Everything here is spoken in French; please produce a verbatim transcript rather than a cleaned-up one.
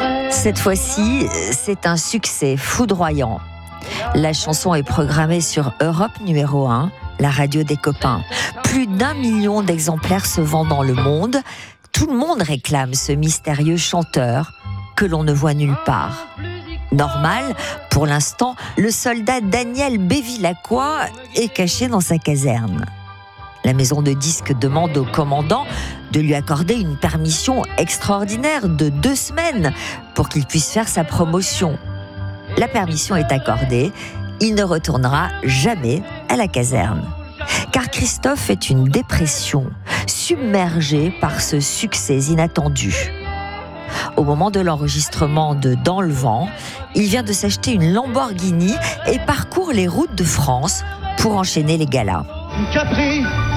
Cette fois-ci, c'est un succès foudroyant. La chanson est programmée sur Europe numéro un, la radio des copains. Plus d'un million d'exemplaires se vendent dans le monde. Tout le monde réclame ce mystérieux chanteur que l'on ne voit nulle part. Normal, pour l'instant, le soldat Daniel Bévilacqua est caché dans sa caserne. La maison de disques demande au commandant de lui accorder une permission extraordinaire de deux semaines pour qu'il puisse faire sa promotion. La permission est accordée, il ne retournera jamais à la caserne. Car Christophe est une dépression, submergé par ce succès inattendu. Au moment de l'enregistrement de Dans le vent, il vient de s'acheter une Lamborghini et parcourt les routes de France pour enchaîner les galas. Capri.